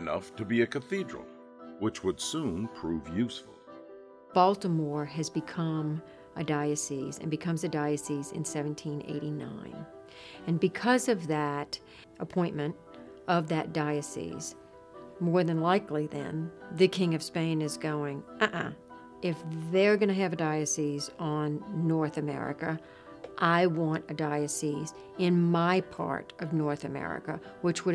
enough to be a cathedral, which would soon prove useful. Baltimore has become a diocese and becomes a diocese in 1789. And because of that appointment of that diocese, more than likely then, the King of Spain is going, if they're going to have a diocese on North America, I want a diocese in my part of North America, which would